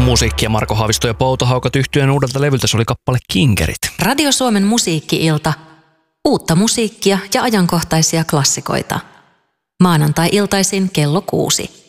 Musiikkia Marko Haavisto ja Pouto Haukot yhtyeen uudelta levyltä, se oli kappale Kinkerit. Radio Suomen musiikki-ilta. Uutta musiikkia ja ajankohtaisia klassikoita. Maanantai-iltaisin kello 6.